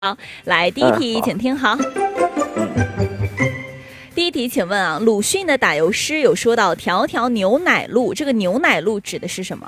好，来第一题，请听好。第一题，请问啊，鲁迅的打油诗有说到条条牛奶路，这个牛奶路指的是什么？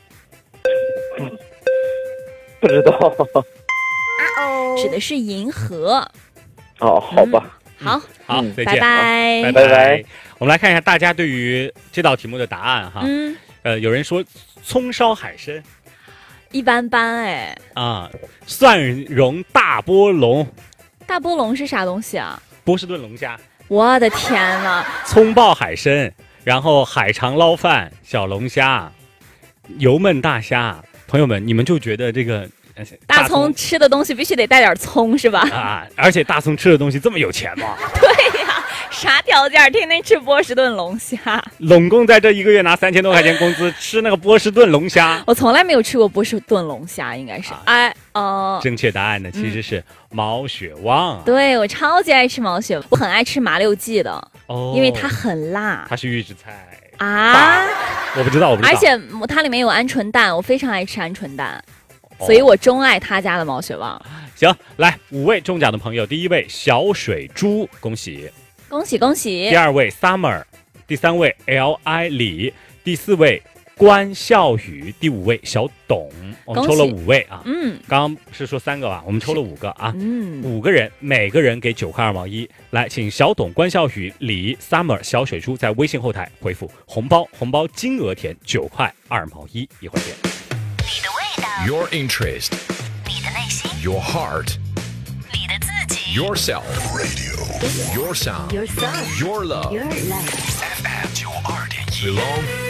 不知道。 指的是银河。 哦，好吧。 好， 再见， 拜拜， 拜拜。 我们来看一下大家对于这道题目的答案哈。有人说葱烧海参， 一般般哎。 蒜蓉大波龙， 大波龙是啥东西啊？ 波士顿龙虾。 我的天哪！ 葱爆海参，然后海肠捞饭、小龙虾、油焖大虾。朋友们，你们就觉得这个大葱吃的东西必须得带点葱是吧？ 而且大葱吃的东西这么有钱吗？ 对呀，啥条件？天天吃波士顿龙虾。 拢共在这一个月拿3000多块钱工资吃那个波士顿龙虾。 我从来没有吃过波士顿龙虾，应该是正确答案呢其实是毛血旺。 对，我超级爱吃毛血旺，我很爱吃麻六记的，因为它很辣。 它是预制菜我不知道。 而且它里面有鹌鹑蛋，我非常爱吃鹌鹑蛋，所以我钟爱他家的毛血旺。 行，来5位中奖的朋友，第一位小水珠，恭喜恭喜恭喜！ 第二位 Summer， 第三位 Li 李，第四位关笑宇，第5位小董。我们抽了5位啊。刚刚是说3个吧，我们抽了5个啊。5个人，每个人给9块2毛1。来，请小董、关笑宇、李 Summer、小水珠在微信后台回复红包，红包金额填9块2毛1。一会儿见。 你的味道 Your interest， 你的内心 Your heart， 你的自己 Yourself Radio， Your sound， Your sound Your love， Your life FM 92.1 Belong